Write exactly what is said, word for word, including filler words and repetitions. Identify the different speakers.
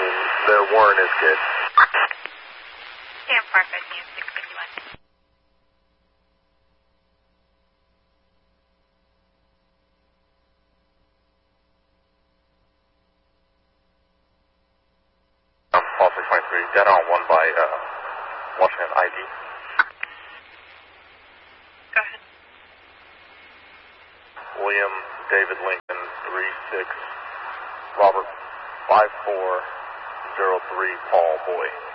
Speaker 1: fifteen, their warrant is good.
Speaker 2: Camp Park, I see six fifty-one.
Speaker 1: Um, Fall six twenty-three, dead on one by uh, Washington I D.
Speaker 2: Go ahead.
Speaker 1: William David Lincoln, three six, Robert five four zero three, Paul Boy.